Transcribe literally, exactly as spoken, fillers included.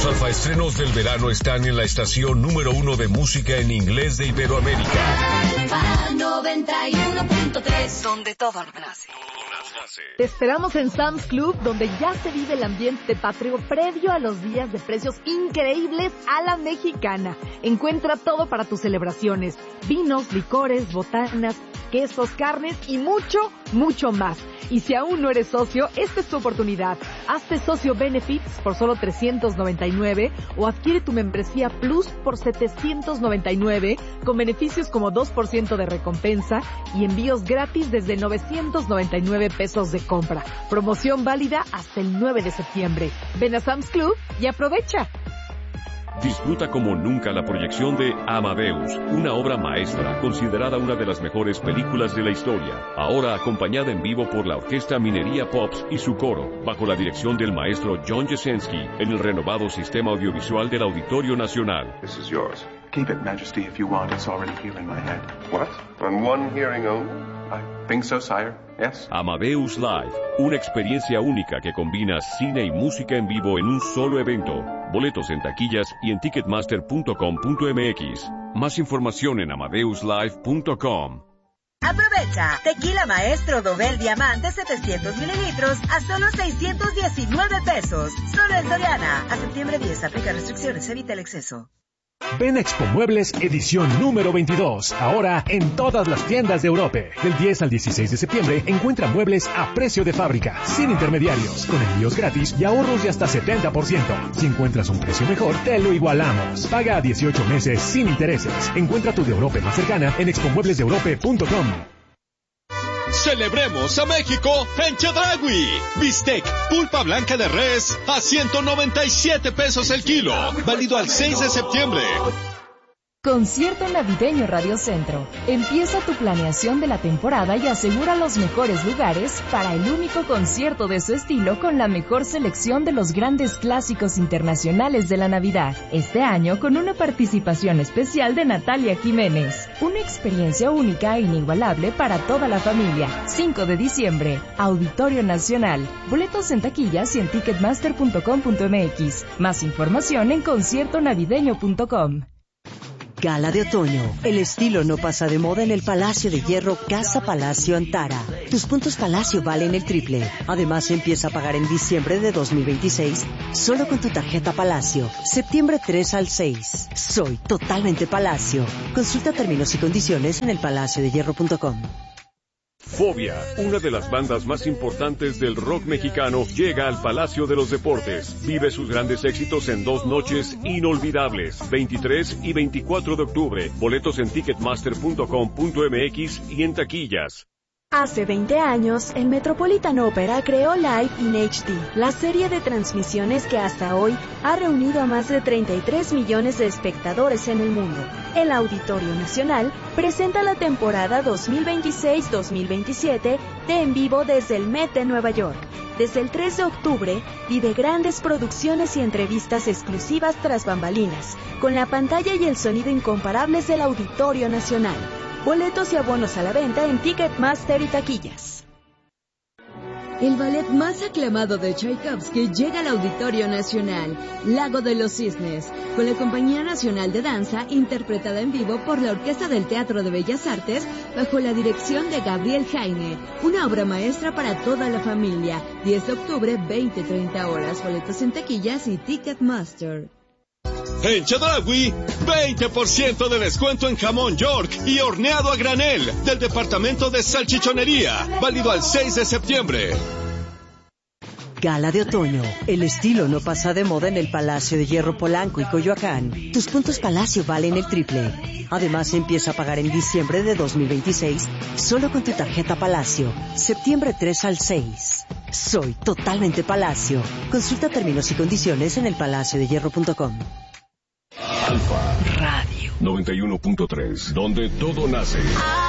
Los alfaestrenos del verano están en la estación número uno de música en inglés de Iberoamérica. Alfa noventa y uno punto tres, donde todo nace. Te esperamos en Sam's Club, donde ya se vive el ambiente patrio previo a los días de precios increíbles a la mexicana. Encuentra todo para tus celebraciones: vinos, licores, botanas, quesos, carnes y mucho, mucho más. Y si aún no eres socio, esta es tu oportunidad. Hazte socio Benefits por solo trescientos noventa y nueve o adquiere tu membresía Plus por setecientos noventa y nueve con beneficios como dos por ciento de recompensa y envíos gratis desde novecientos noventa y nueve pesos de compra. Promoción válida hasta el nueve de septiembre. Ven a Sam's Club y aprovecha. Disfruta como nunca la proyección de Amadeus, una obra maestra considerada una de las mejores películas de la historia, ahora acompañada en vivo por la Orquesta Minería Pops y su coro, bajo la dirección del maestro John Jasenski, en el renovado sistema audiovisual del Auditorio Nacional. This is yours. Keep it, Majesty, if you want. It's already here in my head. What? On one hearing only? I think so, sire. Yes. Amadeus Live, una experiencia única que combina cine y música en vivo en un solo evento. Boletos en taquillas y en ticketmaster punto com punto m x. Más información en amadeus live punto com. Aprovecha, Tequila Maestro Dobel Diamante setecientos mililitros a solo seiscientos diecinueve pesos. Solo en Soriana. A septiembre diez, aplica restricciones, evita el exceso. Ven a Expo Muebles edición número veintidós, ahora en todas las tiendas de Europa. Del diez al dieciséis de septiembre encuentra muebles a precio de fábrica, sin intermediarios, con envíos gratis y ahorros de hasta setenta por ciento. Si encuentras un precio mejor, te lo igualamos. Paga a dieciocho meses sin intereses. Encuentra tu de Europa más cercana en expo muebles de europa punto com. Celebremos a México en Chedraui. Bistec, pulpa blanca de res a ciento noventa y siete pesos el kilo. Válido al seis de septiembre. Concierto Navideño Radio Centro. Empieza tu planeación de la temporada y asegura los mejores lugares para el único concierto de su estilo con la mejor selección de los grandes clásicos internacionales de la Navidad. Este año con una participación especial de Natalia Jiménez. Una experiencia única e inigualable para toda la familia. cinco de diciembre, Auditorio Nacional. Boletos en taquillas y en ticketmaster punto com punto m x. Más información en concierto navideño punto com. Gala de otoño. El estilo no pasa de moda en el Palacio de Hierro Casa Palacio Antara. Tus puntos Palacio valen el triple. Además, empieza a pagar en diciembre de dos mil veintiséis solo con tu tarjeta Palacio. Septiembre tres al seis. Soy totalmente Palacio. Consulta términos y condiciones en el palacio de hierro punto com. Fobia, una de las bandas más importantes del rock mexicano, llega al Palacio de los Deportes. Vive sus grandes éxitos en dos noches inolvidables, veintitrés y veinticuatro de octubre. Boletos en ticketmaster punto com punto m x y en taquillas. Hace veinte años, el Metropolitan Opera creó Live in H D, la serie de transmisiones que hasta hoy ha reunido a más de treinta y tres millones de espectadores en el mundo. El Auditorio Nacional presenta la temporada dos mil veintiséis dos mil veintisiete de En Vivo desde el Met de Nueva York. Desde el tres de octubre, vive grandes producciones y entrevistas exclusivas tras bambalinas, con la pantalla y el sonido incomparables del Auditorio Nacional. Boletos y abonos a la venta en Ticketmaster y taquillas. El ballet más aclamado de Tchaikovsky llega al Auditorio Nacional, Lago de los Cisnes, con la Compañía Nacional de Danza, interpretada en vivo por la Orquesta del Teatro de Bellas Artes, bajo la dirección de Gabriel Jaime. Una obra maestra para toda la familia. diez de octubre, veinte a treinta horas. Boletos en taquillas y Ticketmaster. En Chedraui, veinte por ciento de descuento en jamón York y horneado a granel del departamento de salchichonería. Válido al seis de septiembre. Gala de otoño. El estilo no pasa de moda en el Palacio de Hierro Polanco y Coyoacán. Tus puntos Palacio valen el triple. Además, empieza a pagar en diciembre de dos mil veintiséis solo con tu tarjeta Palacio. Septiembre tres al seis. Soy totalmente Palacio. Consulta términos y condiciones en el palacio de hierro punto com. Alfa Radio noventa y uno punto tres, donde todo nace.